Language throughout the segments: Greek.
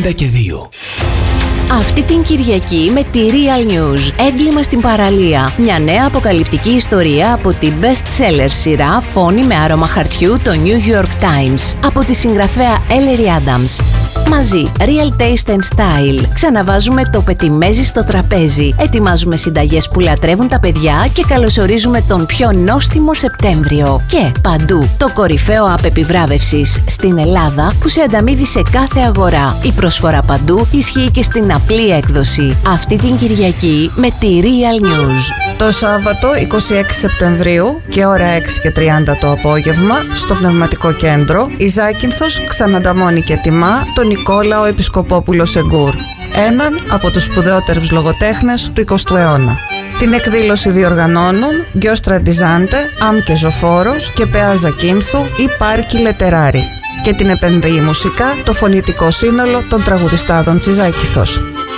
92. Αυτή την Κυριακή με τη Real News, έγκλημα στην παραλία. Μια νέα αποκαλυπτική ιστορία από την best-seller σειρά Φόνη με άρωμα χαρτιού, το New York Times, από τη συγγραφέα Ellery Adams. Μαζί, Real Taste and Style. Ξαναβάζουμε το πετιμέζι στο τραπέζι. Ετοιμάζουμε συνταγές που λατρεύουν τα παιδιά και καλωσορίζουμε τον πιο νόστιμο Σεπτέμβριο. Και παντού, το κορυφαίο app επιβράβευσης στην Ελλάδα που σε ανταμείβει σε κάθε αγορά. Η προσφορά παντού ισχύει και στην απλή έκδοση. Αυτή την Κυριακή με τη Real News. Το Σάββατο 26 Σεπτεμβρίου και ώρα 6:30 το απόγευμα στο Πνευματικό Κέντρο η Ζάκυνθος ξανανταμώνει και τιμά τον Νικόλαο Επισκοπόπουλο Σεγκούρ, έναν από τους σπουδαιότερους λογοτέχνες του 20ου αιώνα. Την εκδήλωση διοργανώνουν Γκιόστρα Ντιζάντε, Αμ και Ζωφόρος και Πεά Ζακίνθου ή Πάρκι Λετεράρι, και την επενδύει μουσικά το φωνητικό σύνολο των τραγουδιστάδων της Ζάκυνθος.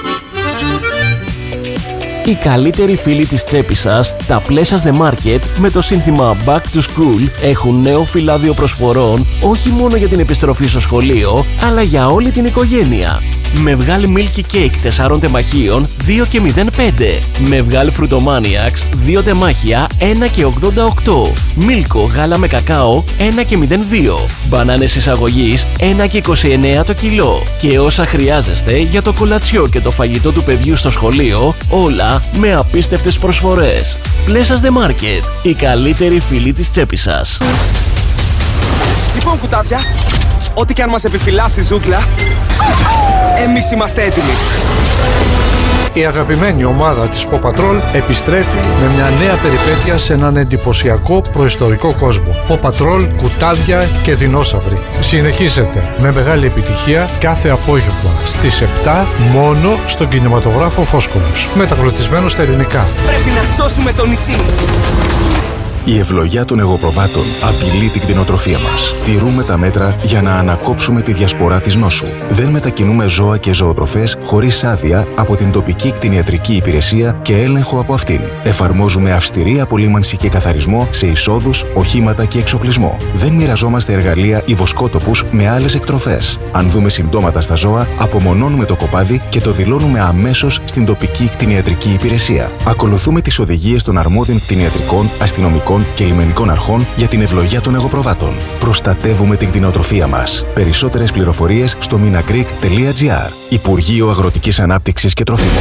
Οι καλύτεροι φίλοι της τσέπης σας, τα Pleasures The Market, με το σύνθημα Back to School, έχουν νέο φυλάδιο προσφορών όχι μόνο για την επιστροφή στο σχολείο, αλλά για όλη την οικογένεια. Μευγάλ Milky Cake 4 τεμαχίων 2 και 05. Μευγάλ Frutomaniacs 2 τεμάχια 1 και 88. Μίλκο γάλα με κακάο 1 και 02. Μπανάνες εισαγωγής 1 και 29 το κιλό. Και όσα χρειάζεστε για το κολατσιό και το φαγητό του παιδιού στο σχολείο, όλα με απίστευτες προσφορές. Pleasures The Market, οι καλύτεροι φίλοι της τσέπης σας. Λοιπόν, κουτάβια, ό,τι και αν μας επιφυλάσει η ζούγκλα, εμείς είμαστε έτοιμοι. Η αγαπημένη ομάδα της Paw Patrol επιστρέφει με μια νέα περιπέτεια σε έναν εντυπωσιακό προϊστορικό κόσμο. Paw Patrol, κουτάδια και δεινόσαυροι. Συνεχίζεται με μεγάλη επιτυχία κάθε απόγευμα στις 7 μόνο στον κινηματογράφο Φόσκολος. Μεταγλωτισμένο στα ελληνικά. Πρέπει να σώσουμε το νησί. Η ευλογιά των εγωπροβάτων απειλεί την κτηνοτροφία μας. Τηρούμε τα μέτρα για να ανακόψουμε τη διασπορά της νόσου. Δεν μετακινούμε ζώα και ζωοτροφές χωρίς άδεια από την τοπική κτηνιατρική υπηρεσία και έλεγχο από αυτήν. Εφαρμόζουμε αυστηρή απολύμανση και καθαρισμό σε εισόδους, οχήματα και εξοπλισμό. Δεν μοιραζόμαστε εργαλεία ή βοσκότοπους με άλλες εκτροφές. Αν δούμε συμπτώματα στα ζώα, απομονώνουμε το κοπάδι και το δηλώνουμε αμέσως στην τοπική κτηνιατρική υπηρεσία. Ακολουθούμε τις οδηγίες των αρμόδιων κτηνιατρικών, αστυνομικών και λιμενικών αρχών για την ευλογιά των εγωπροβάτων. Προστατεύουμε την κτηνοτροφία μας. Περισσότερες πληροφορίες στο minagreek.gr. Υπουργείο Αγροτικής Ανάπτυξης και Τροφίμων.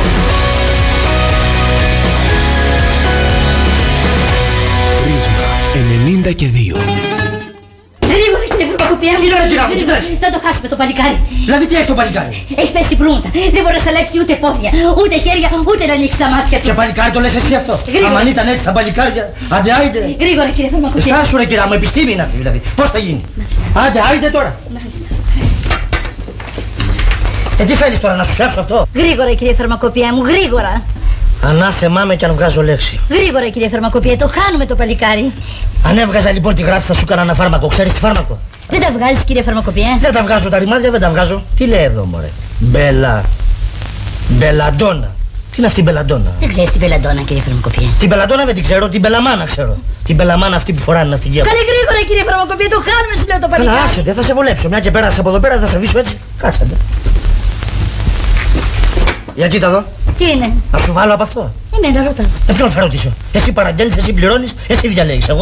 Πρίσμα 92. Γρήγορα, κύριε Φαρμακοποιέ. Τι λέω, κύριε μου, τι τρέχει. Θα το χάσουμε το παλικάρι. Δηλαδή, τι έχει το παλικάρι? Έχει πέσει προύμουτα. Δεν μπορεί να σαλέψει ούτε πόδια, ούτε χέρια, ούτε να ανοίξει τα μάτια του. Και παλικάρι το λες εσύ αυτό? Γρήγορα. Αν ήταν έτσι τα παλικάρια, άντε άιντε. Γρήγορα, κύριε Φαρμακοποιέ. Στάσου ρε κυρία μου, επιστήμη είναι αυτή δηλαδή. Πώς θα γίνει? Άντε άιντε τώρα. Μάλιστα. Τι θέλεις τώρα, να σου φτιάξω αυτό? Γρήγορα, κύριε Φαρμακοποιέ μου, γρήγορα. Ανάθεμά με κι αν βγάζω λέξη. Γρήγορα, κύριε Φαρμακοποιέ, το χάνουμε το παλικάρι. Αν έβγαζα λοιπόν τη γράφη θα σου έκανα ένα φάρμακο. Ξέρεις τι φάρμακο? Δεν τα βγάζεις, κύριε Φαρμακοποιέ? Δεν τα βγάζω τα ρημάδια, δεν τα βγάζω. Τι λέει εδώ μωρέ? Μπελαντόνα. Τι είναι αυτή η μπελαντόνα? Δεν ξέρεις την μπελαντόνα, κύριε Φαρμακοποιέ? Την μπελαντόνα δεν την ξέρω, την μπελαμάνα ξέρω. Την μπελαμάνα αυτή που φοράνε ναυτικία. Καλή γρήγορα, κύριε Φαρμακοποιέ, το χάνουμε σου λέω το παλικάρι. Καλά, άσετε, θα σε βολέψω. Μια και πέρασε από εδώ πέρα, θα σε αφήσω έτσι. Κάτσατε. Για κοίτα εδώ. Τι είναι? Να σου βάλω από αυτό. Εμένα ρωτάς. Ποιον θα ρωτήσω? Εσύ παραγγέλνεις, εσύ πληρώνεις, εσύ διαλέγεις. Εγώ